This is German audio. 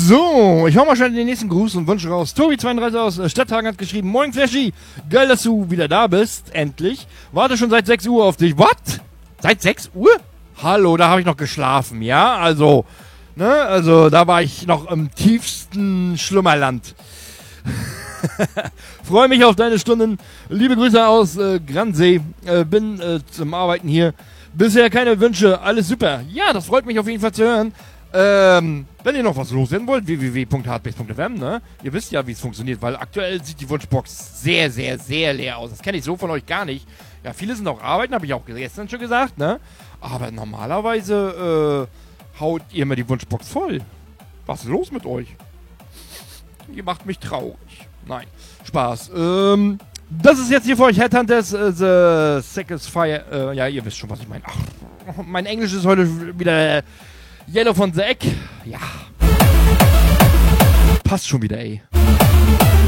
So, ich hau mal schnell den nächsten Gruß und Wunsch raus. Tobi32 aus Stadthagen hat geschrieben: Moin Flashy, geil, dass du wieder da bist, endlich. Warte schon seit 6 Uhr auf dich. What? Seit 6 Uhr? Hallo, da habe ich noch geschlafen, ja? Also, ne? Also, da war ich noch im tiefsten Schlummerland. Freue mich auf deine Stunden. Liebe Grüße aus Gransee. Bin zum Arbeiten hier. Bisher keine Wünsche. Alles super. Ja, das freut mich auf jeden Fall zu hören. Wenn ihr noch was loswerden wollt, www.hardbase.fm, ne? Ihr wisst ja, wie es funktioniert, weil aktuell sieht die Wunschbox sehr, sehr, sehr leer aus. Das kenne ich so von euch gar nicht. Ja, viele sind auch arbeiten, habe ich auch gestern schon gesagt, ne? Aber normalerweise haut ihr mir die Wunschbox voll. Was ist los mit euch? Ihr macht mich traurig. Nein, Spaß. Das ist jetzt hier für euch Headhunters, The Satisfyer. Ja, ihr wisst schon, was ich meine. Ach, mein Englisch ist heute wieder Yellow von The Egg. Ja. Passt schon wieder, ey.